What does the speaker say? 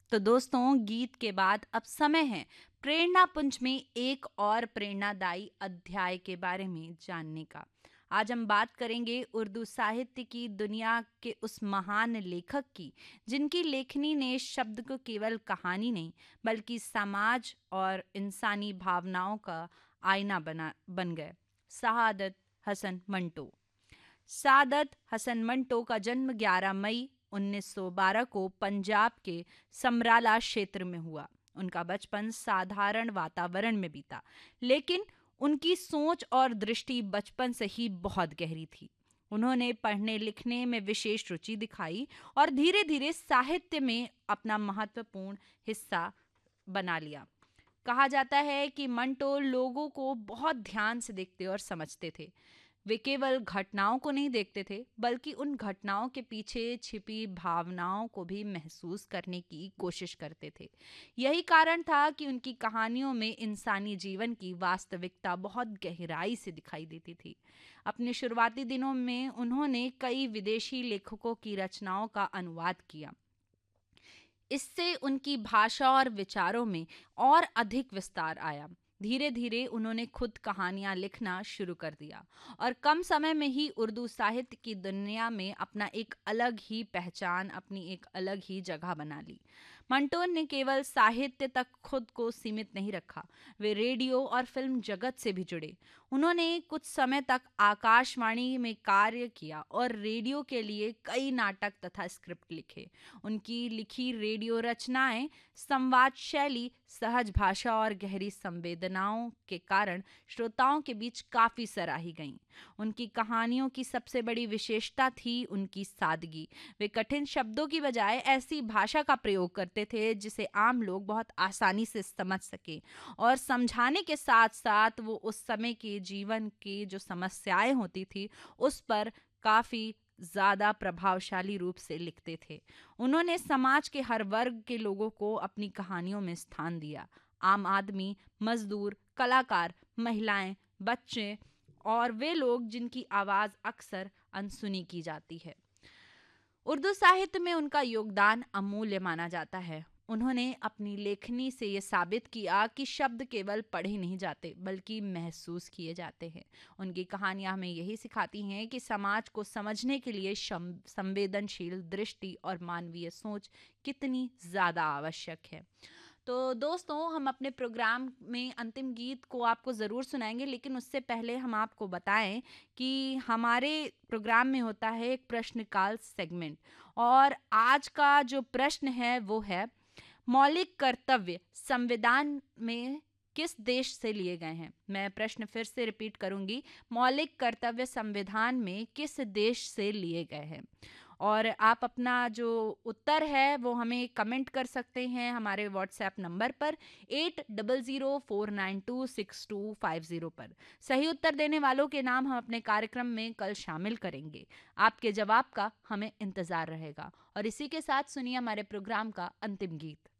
तो दोस्तों, गीत के बाद अब समय है प्रेरणा पुंज में एक और प्रेरणादायी अध्याय के बारे में जानने का। आज हम बात करेंगे उर्दू साहित्य की दुनिया के उस महान लेखक की, जिनकी लेखनी ने शब्द को केवल कहानी नहीं बल्कि समाज और इंसानी भावनाओं का आईना बन गए। सआदत हसन मंटो। सादत हसन मंटो का जन्म 11 मई 1912 को पंजाब के समराला क्षेत्र में हुआ। उनका बचपन साधारण वातावरण में बीता, लेकिन उनकी सोच और दृष्टि बचपन से ही बहुत गहरी थी। उन्होंने पढ़ने लिखने में विशेष रुचि दिखाई और धीरे धीरे साहित्य में अपना महत्वपूर्ण हिस्सा बना लिया। कहा जाता है कि मंटो लोगों को बहुत ध्यान से देखते और समझते थे। वे केवल घटनाओं को नहीं देखते थे, बल्कि उन घटनाओं के पीछे छिपी भावनाओं को भी महसूस करने की कोशिश करते थे। यही कारण था कि उनकी कहानियों में इंसानी जीवन की वास्तविकता बहुत गहराई से दिखाई देती थी। अपने शुरुआती दिनों में उन्होंने कई विदेशी लेखकों की रचनाओं का अनुवाद किया। इससे उनकी भाषा और विचारों में और अधिक विस्तार आया। धीरे धीरे उन्होंने खुद कहानियां लिखना शुरू कर दिया और कम समय में ही उर्दू साहित्य की दुनिया में अपना एक अलग ही पहचान, अपनी एक अलग ही जगह बना ली। मंटो ने केवल साहित्य तक खुद को सीमित नहीं रखा, वे रेडियो और फिल्म जगत से भी जुड़े। उन्होंने कुछ समय तक आकाशवाणी में कार्य किया और रेडियो के लिए कई नाटक तथा स्क्रिप्ट लिखे। उनकी लिखी रेडियो रचनाएं संवाद शैली, सहज भाषा और गहरी संवेदनाओं के कारण श्रोताओं के बीच काफी सराही गईं। उनकी कहानियों की सबसे बड़ी विशेषता थी उनकी सादगी। वे कठिन शब्दों की बजाय ऐसी भाषा का प्रयोग करते थे जिसे आम लोग बहुत आसानी से समझ सके, और समझाने के साथ साथ वो उस समय के जीवन की जो समस्याएं होती थी उस पर काफी ज़्यादा प्रभावशाली रूप से लिखते थे। उन्होंने समाज के हर वर्ग के लोगों को अपनी कहानियों में स्थान दिया। आम आदमी, मजदूर, कलाकार, महिलाएं, बच्चे और वे लोग जिनकी आवाज़ अक्सर अनसुनी की जाती है। उर्दू साहित्य में उनका योगदान अमूल्य माना जाता है। उन्होंने अपनी लेखनी से ये साबित किया कि शब्द केवल पढ़े नहीं जाते बल्कि महसूस किए जाते हैं। उनकी कहानियां हमें यही सिखाती हैं कि समाज को समझने के लिए संवेदनशील दृष्टि और मानवीय सोच कितनी ज़्यादा आवश्यक है। तो दोस्तों, हम अपने प्रोग्राम में अंतिम गीत को आपको ज़रूर सुनाएंगे, लेकिन उससे पहले हम आपको बताएं कि हमारे प्रोग्राम में होता है एक प्रश्नकाल सेगमेंट, और आज का जो प्रश्न है वो है, मौलिक कर्तव्य संविधान में किस देश से लिए गए हैं? मैं प्रश्न फिर से रिपीट करूंगी, मौलिक कर्तव्य संविधान में किस देश से लिए गए हैं? और आप अपना जो उत्तर है वो हमें कमेंट कर सकते हैं हमारे व्हाट्सएप नंबर पर 8004926250 पर। सही उत्तर देने वालों के नाम हम अपने कार्यक्रम में कल शामिल करेंगे। आपके जवाब का हमें इंतज़ार रहेगा। और इसी के साथ सुनिए हमारे प्रोग्राम का अंतिम गीत।